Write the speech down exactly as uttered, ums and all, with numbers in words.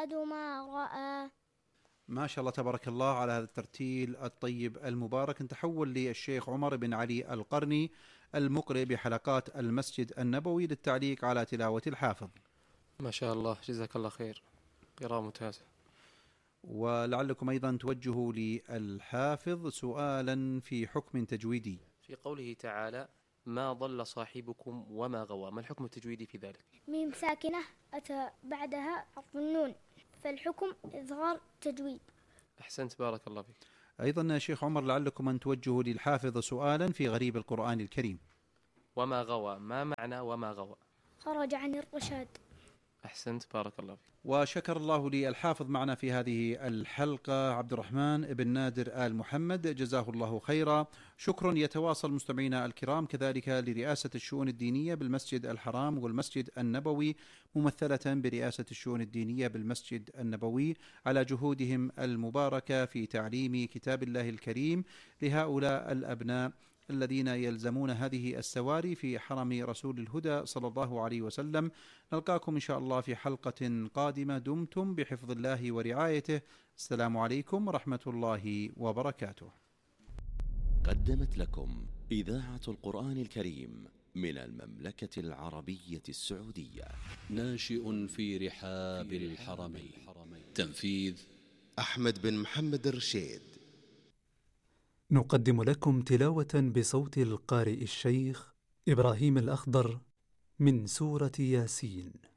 الفؤاد ما رأى. ما شاء الله تبارك الله على هذا الترتيل الطيب المبارك. نتحول للشيخ عمر بن علي القرني المقرئ بحلقات المسجد النبوي للتعليق على تلاوة الحافظ. ما شاء الله، جزاك الله خير، قراءة ممتازة. ولعلكم أيضا توجهوا للحافظ سؤالا في حكم تجويدي في قوله تعالى ما ضل صاحبكم وما غوى، ما الحكم التجويدي في ذلك؟ ميم ساكنة أتى بعدها حرف النون، فالحكم إظهار تجويد. أحسنت، بارك الله فيك. أيضا شيخ عمر لعلكم أن توجهوا للحافظ سؤالا في غريب القرآن الكريم. وما غوى، ما معنى وما غوى؟ خرج عن الرشاد. أحسنت، بارك الله فيك. وشكر الله لي الحافظ معنا في هذه الحلقة عبد الرحمن بن نادر آل محمد، جزاه الله خيرا. شكر يتواصل مستمعينا الكرام كذلك لرئاسة الشؤون الدينية بالمسجد الحرام والمسجد النبوي ممثلة برئاسة الشؤون الدينية بالمسجد النبوي على جهودهم المباركة في تعليم كتاب الله الكريم لهؤلاء الأبناء الذين يلزمون هذه السواري في حرم رسول الهدى صلى الله عليه وسلم. نلقاكم إن شاء الله في حلقة قادمة، دمتم بحفظ الله ورعايته. السلام عليكم ورحمة الله وبركاته. قدمت لكم إذاعة القرآن الكريم من المملكة العربية السعودية. ناشئ في رحاب الحرمين. تنفيذ أحمد بن محمد الرشيد. نقدم لكم تلاوة بصوت القارئ الشيخ إبراهيم الأخضر من سورة ياسين.